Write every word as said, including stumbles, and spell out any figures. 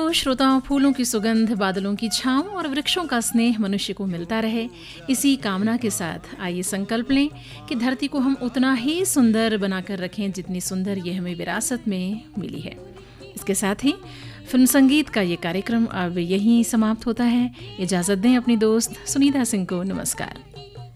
तो श्रोताओं, फूलों की सुगंध, बादलों की छाँव और वृक्षों का स्नेह मनुष्य को मिलता रहे, इसी कामना के साथ आइए संकल्प लें कि धरती को हम उतना ही सुंदर बनाकर रखें जितनी सुंदर ये हमें विरासत में मिली है। इसके साथ ही फिल्म संगीत का ये कार्यक्रम अब यहीं समाप्त होता है। इजाज़त दें अपनी दोस्त सुनीता सिंह को। नमस्कार।